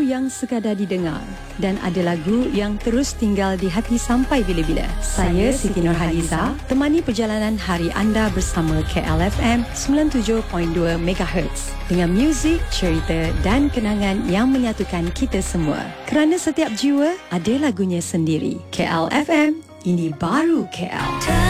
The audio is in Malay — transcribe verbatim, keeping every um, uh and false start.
yang sekadar didengar dan ada lagu yang terus tinggal di hati sampai bila-bila. Saya Siti Nurhaliza, temani perjalanan hari anda bersama K L F M sembilan puluh tujuh perpuluhan dua megahertz dengan muzik, cerita dan kenangan yang menyatukan kita semua. Kerana setiap jiwa ada lagunya sendiri. K L F M, ini baru K L.